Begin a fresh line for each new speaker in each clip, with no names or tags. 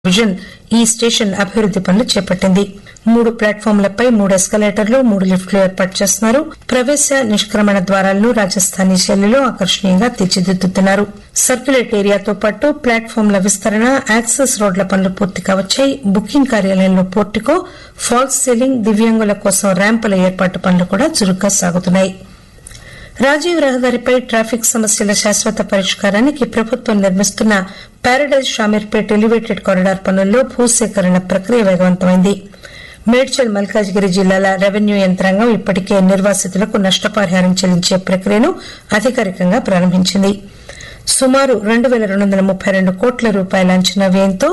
Vision ఈ station అభివృద్ది పనులు చేపట్టింది. 3 ప్లాట్ఫామ్లపై 3 ఎస్కలేటర్లు, 3 లిఫ్టులు ఏర్పాటు చేస్తున్నారు. ప్రవేశ నిష్క్రమణ ద్వారాలను రాజస్థానీ శైలిలో ఆకర్షణీయంగా తీర్చిదిద్దుతున్నారు. సర్క్యులేట్ ఏరియాతో పాటు ప్లాట్ఫామ్ల విస్తరణ, యాక్సెస్ రోడ్ల పనులు పూర్తి కావచ్చాయి. బుకింగ్ కార్యాలయంలో పోర్టికో, ఫాల్స్ సీలింగ్, దివ్యాంగుల కోసం ర్యాంపుల ఏర్పాటు పనులు కూడా చురుగ్గా సాగుతున్నాయి. రాజీవ్ రహదారిపై ట్రాఫిక్ సమస్యల శాశ్వత పరిష్కారానికి ప్రభుత్వం నిర్మిస్తున్న పారడైజ్ షామీర్పేట్ ఎలివేటెడ్ కారిడార్ పనుల్లో భూసేకరణ ప్రక్రియ వేగవంతమైంది. మేడ్చల్, మల్కాజిగిరి జిల్లాల రెవెన్యూ యంత్రాంగం ఇప్పటికే నిర్వాసితులకు నష్టపరిహారం చెల్లించే ప్రక్రియను అధికారికంగా ప్రారంభించింది. సుమారు 2232 కోట్ల రూపాయల అంచనా వ్యయంతో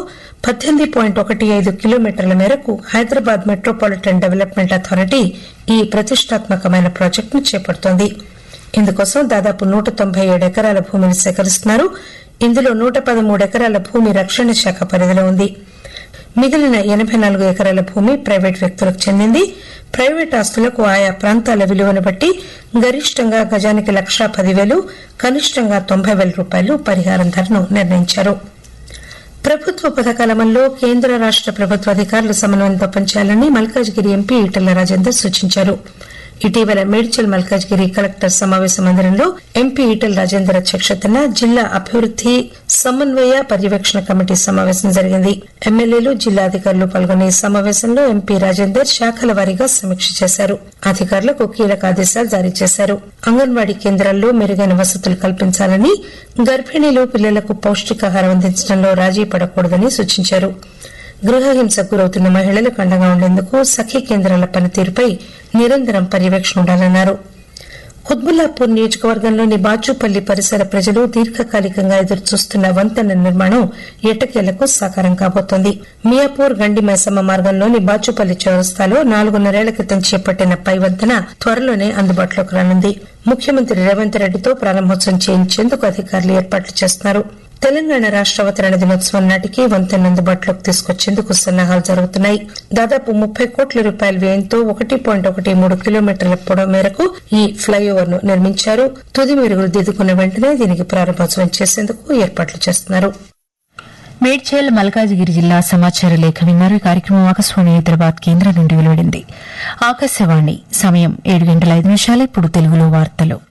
18.15 కిలోమీటర్ల మేరకు హైదరాబాద్ మెట్రోపాలిటన్ డెవలప్మెంట్ అథారిటీ ఈ ప్రతిష్టాత్మకమైన ప్రాజెక్టును చేపడుతోంది. ఇందుకోసం దాదాపు 197 ఎకరాల భూమిని సేకరిస్తున్నారు. ఇందులో 113 ఎకరాల భూమి రక్షణ శాఖ పరిధిలో ఉంది. మిగిలిన 84 ఎకరాల భూమి ప్రైవేటు వ్యక్తులకు చెందింది. ప్రైవేటు ఆస్తులకు ఆయా ప్రాంతాల విలువను బట్టి గరిష్టంగా గజానికి 1,10,000, కనిష్టంగా 90,000 రూపాయలు పరిహారం ధరను నిర్ణయించారు. ప్రభుత్వ పథకాల అమల్లో కేంద్ర రాష్ట ప్రభుత్వ అధికారులు సమన్వయంతో పనిచేయాలని మల్కాజిగిరి ఎంపీ ఈటెల రాజేందర్ సూచించారు. ఇటీవల మేడ్చల్, మల్కాజిగిరి కలెక్టర్ సమావేశ మందిరంలో ఎంపీ ఈటెల రాజేందర్ అధ్యక్షతన జిల్లా అభివృద్ది సమన్వయ పర్యవేక్షణ కమిటీ సమావేశం జరిగింది. ఎమ్మెల్యేలు, జిల్లా అధికారులు పాల్గొన్న ఈ సమావేశంలో ఎంపీ రాజేందర్ శాఖల వారీగా సమీక్ష చేశారు. అధికారులకు కీలక ఆదేశాలు జారీ చేశారు. అంగన్వాడీ కేంద్రాల్లో మెరుగైన వసతులు కల్పించాలని, గర్భిణీలు, పిల్లలకు పౌష్టికాహారం అందించడంలో రాజీ పడకూడదని సూచించారు. గృహహింసకు గురవుతున్న మహిళలకు అండగా ఉండేందుకు సఖీ కేంద్రాల పనితీరుపై నిరంతరం పర్యవేక్షణ ఉండాలన్నారు. కుత్బుల్లాపూర్ నియోజకవర్గంలోని బాచుపల్లి పరిసర ప్రజలు దీర్ఘకాలికంగా ఎదురుచూస్తున్న వంతెన నిర్మాణం ఎట్టకేలకు సాకారం కాబోతోంది. మియాపూర్ గండి మైసమ్మ మార్గంలోని బాచుపల్లి చౌరస్తాలో 4.5 క్రితం చేపట్టిన పై వంతెన త్వరలోనే అందుబాటులోకి రానుంది. ముఖ్యమంత్రి రేవంత్ రెడ్డితో ప్రారంభోత్సవం చేయించేందుకు అధికారులు ఏర్పాట్లు చేస్తున్నారు. తెలంగాణ రాష్ట అవతరణ దినోత్సవం నాటికి వంతెన అందుబాటులోకి తీసుకొచ్చేందుకు సన్నాహాలు జరుగుతున్నాయి. దాదాపు 30 కోట్ల రూపాయల వ్యయంతో 1.13 కిలోమీటర్ల పొడవు మేరకు ఈ ఫ్లైఓవర్ ను నిర్మించారు. తుది మెరుగులు దిద్దుకున్న వెంటనే దీనికి ప్రారంభోత్సవం చేసేందుకు ఏర్పాట్లు చేస్తున్నారు.
మేడ్చల్, మల్కాజిగిరి జిల్లా సమాచార లేఖ విన్నారు. ఈ కార్యక్రమం ఆకాశవాణి హైదరాబాద్ కేంద్రం నుండి వెలువడింది. ఆకాశవాణి సమయం 7:05. ఇప్పుడు తెలుగులో వార్తలు.